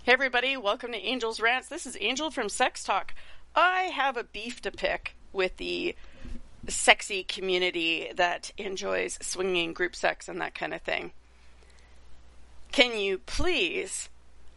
Hey everybody, welcome to Angel's Rants. This is Angel from Sex Talk. I have a beef to pick with the sexy community that enjoys swinging group sex and that kind of thing. Can you please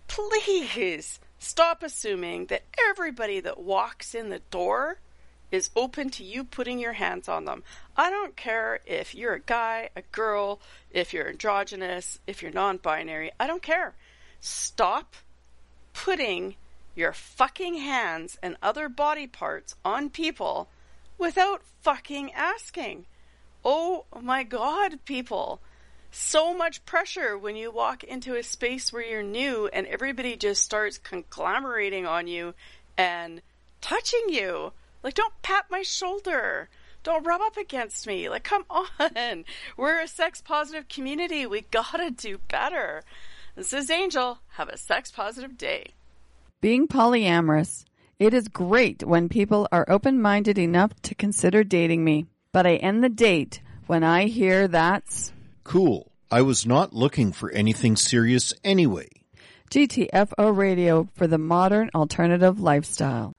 stop assuming that everybody that walks in the door is open to you putting your hands on them? I don't care if you're a guy, a girl, if you're androgynous, if you're non-binary. I don't care. Stop putting your fucking hands and other body parts on people without fucking asking. Oh my God, people. So much pressure when you walk into a space where you're new and everybody just starts conglomerating on you and touching you. Like, don't pat my shoulder. Don't rub up against me. Like, come on. We're a sex-positive community. We gotta do better. This is Angel. Have a sex-positive day. Being polyamorous. It is great when people are open-minded enough to consider dating me. But I end the date when I hear that's... Cool. I was not looking for anything serious anyway. GTFO Radio for the modern alternative lifestyle.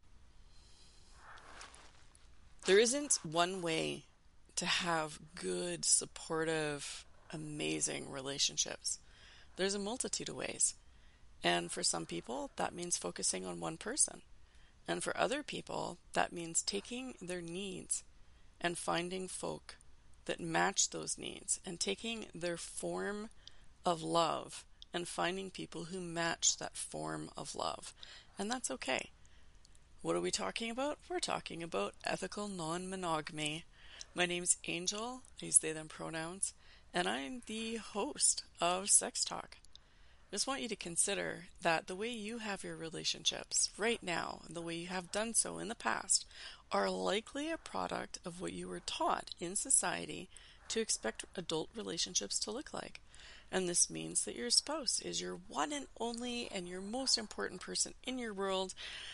There isn't one way to have good, supportive, amazing relationships. There's a multitude of ways. And for some people, that means focusing on one person. And for other people, that means taking their needs and finding folk that match those needs and taking their form of love and finding people who match that form of love. And that's okay. What are we talking about? We're talking about ethical non-monogamy. My name's Angel. I use they, them pronouns. And I'm the host of Sex Talk. I just want you to consider that the way you have your relationships right now and the way you have done so in the past are likely a product of what you were taught in society to expect adult relationships to look like. And this means that your spouse is your one and only and your most important person in your world.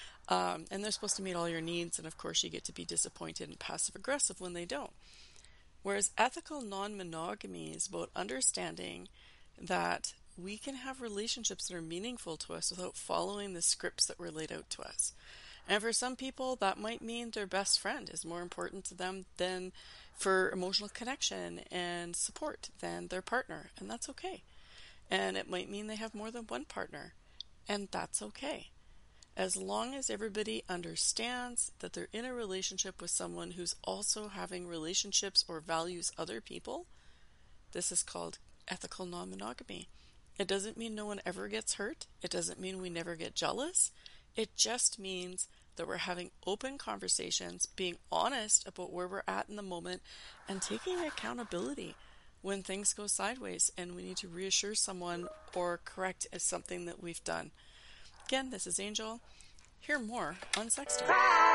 And they're supposed to meet all your needs. And of course, you get to be disappointed and passive aggressive when they don't. Whereas ethical non-monogamy is about understanding that we can have relationships that are meaningful to us without following the scripts that were laid out to us. And for some people, that might mean their best friend is more important to them than for emotional connection and support than their partner. And that's okay. And it might mean they have more than one partner. And that's okay. As long as everybody understands that they're in a relationship with someone who's also having relationships or values other people, this is called ethical non-monogamy. It doesn't mean no one ever gets hurt. It doesn't mean we never get jealous. It just means that we're having open conversations, being honest about where we're at in the moment, and taking accountability when things go sideways and we need to reassure someone or correct something that we've done. Again, this is Angel. Hear more on Sex Talk.